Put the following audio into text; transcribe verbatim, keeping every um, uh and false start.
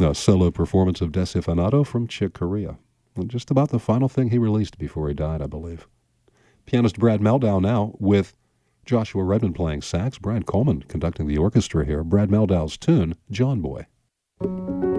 A solo performance of Desafinado from Chick Corea. And just about the final thing he released before he died, I believe. Pianist Brad Mehldau now with Joshua Redman playing sax, Brian Coleman conducting the orchestra here. Brad Meldau's tune, John Boy.